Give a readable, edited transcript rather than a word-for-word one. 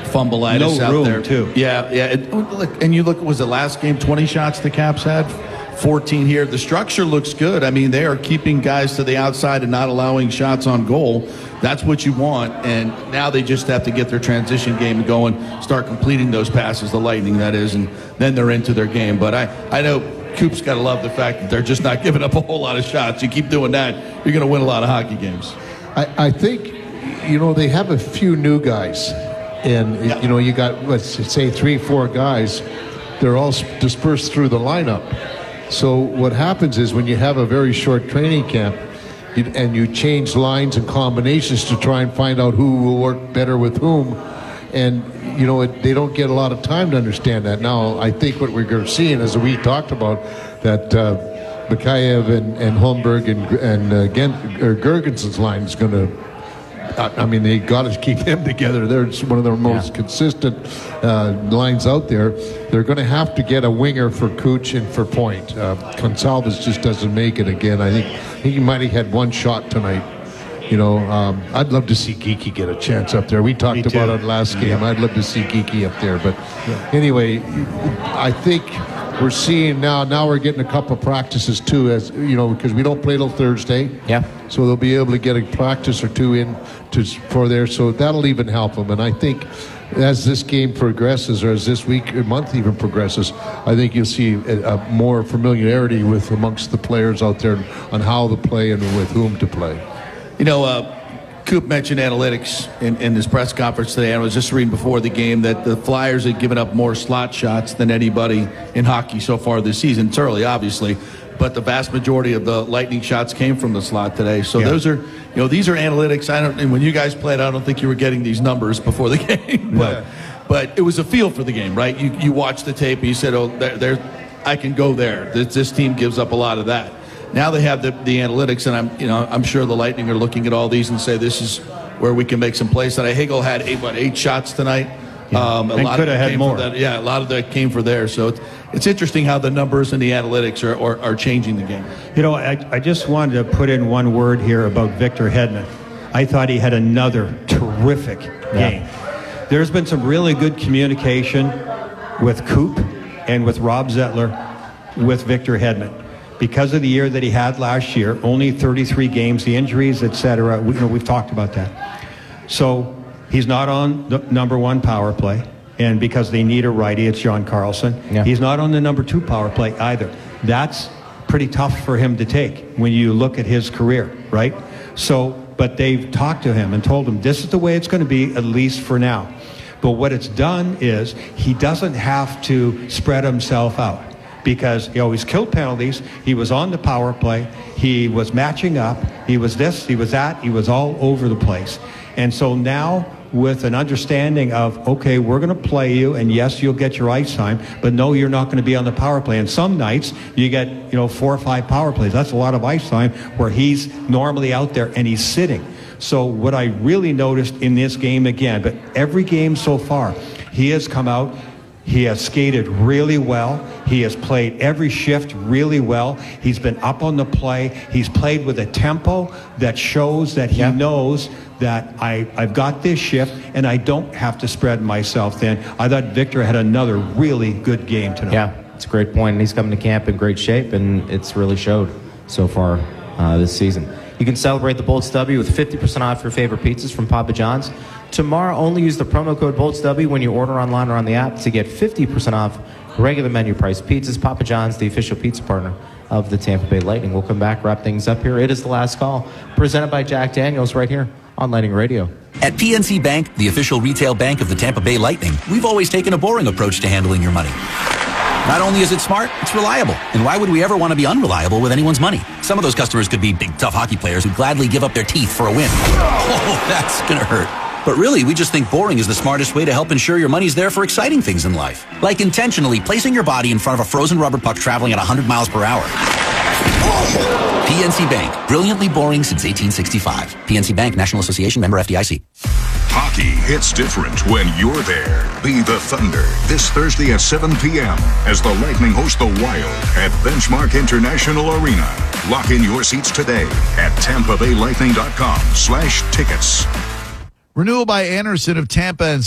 fumbleitis out room, there. Too. Yeah. And you look, was the last game 20 shots the Caps had? 14 here. The structure looks good. I mean, they are keeping guys to the outside and not allowing shots on goal. That's what you want. And now they just have to get their transition game going, start completing those passes, the Lightning, that is, and then they're into their game. But I know Coop's got to love the fact that they're just not giving up a whole lot of shots. You keep doing that, you're going to win a lot of hockey games. I think, they have a few new guys. And, you got, let's say, 3-4 guys. They're all dispersed through the lineup. So what happens is when you have a very short training camp and you change lines and combinations to try and find out who will work better with whom, and, they don't get a lot of time to understand that. Now, I think what we're seeing, as we talked about, that Mikheyev and Holmberg and Gergensen's line is going to, they got to keep them together. They're one of the most consistent lines out there. They're going to have to get a winger for Cooch and for Point. Gonsalves just doesn't make it again. I think he might have had one shot tonight. I'd love to see Geekie get a chance up there. We talked about it last game. I'd love to see Geekie up there. But anyway, I think we're seeing now we're getting a couple of practices too, as because we don't play till Thursday. Yeah. So they'll be able to get a practice or two in for there. So that'll even help them. And I think as this game progresses, or as this week or month even progresses, I think you'll see a more familiarity with amongst the players out there on how to play and with whom to play. Coop mentioned analytics in his press conference today. I was just reading before the game that the Flyers had given up more slot shots than anybody in hockey so far this season. It's early, obviously, but the vast majority of the Lightning shots came from the slot today. So those are, these are analytics. And when you guys played, I don't think you were getting these numbers before the game. But it was a feel for the game, right? You watched the tape and you said, I can go there. This team gives up a lot of that. Now they have the analytics, and I'm sure the Lightning are looking at all these and say this is where we can make some plays. Tonight, Hagel had 8 shots tonight. Yeah. A lot could have had more. A lot of that came for there. So it's interesting how the numbers and the analytics are changing the game. I just wanted to put in one word here about Victor Hedman. I thought he had another terrific game. There's been some really good communication with Coop and with Rob Zettler with Victor Hedman. Because of the year that he had last year, only 33 games, the injuries, etc. We've talked about that. So he's not on the number 1 power play, and because they need a righty, it's John Carlson. Yeah. He's not on the number 2 power play either. That's pretty tough for him to take when you look at his career, right? So, but they've talked to him and told him this is the way it's going to be, at least for now. But what it's done is he doesn't have to spread himself out. Because he always killed penalties, he was on the power play, he was matching up, he was this, he was that, he was all over the place. And so now, with an understanding of, okay, we're going to play you, and yes, you'll get your ice time, but no, you're not going to be on the power play. And some nights, you get 4 or 5 power plays. That's a lot of ice time where he's normally out there and he's sitting. So what I really noticed in this game again, but every game so far, he has come out, he has skated really well. He has played every shift really well. He's been up on the play. He's played with a tempo that shows that he knows that I've got this shift and I don't have to spread myself thin. I thought Victor had another really good game tonight. Yeah, it's a great point. And he's coming to camp in great shape, and it's really showed so far this season. You can celebrate the Bolts W with 50% off your favorite pizzas from Papa John's. Tomorrow, only use the promo code BoltsW when you order online or on the app to get 50% off regular menu price pizzas. Papa John's, the official pizza partner of the Tampa Bay Lightning. We'll come back, wrap things up here. It is The Last Call, presented by Jack Daniels right here on Lightning Radio. At PNC Bank, the official retail bank of the Tampa Bay Lightning, we've always taken a boring approach to handling your money. Not only is it smart, it's reliable. And why would we ever want to be unreliable with anyone's money? Some of those customers could be big, tough hockey players who'd gladly give up their teeth for a win. Oh, that's going to hurt. But really, we just think boring is the smartest way to help ensure your money's there for exciting things in life. Like intentionally placing your body in front of a frozen rubber puck traveling at 100 miles per hour. PNC Bank. Brilliantly boring since 1865. PNC Bank, National Association, member FDIC. Hockey hits different when you're there. Be the Thunder this Thursday at 7 p.m. as the Lightning host the Wild at Benchmark International Arena. Lock in your seats today at TampaBayLightning.com/tickets. Renewal by Anderson of Tampa and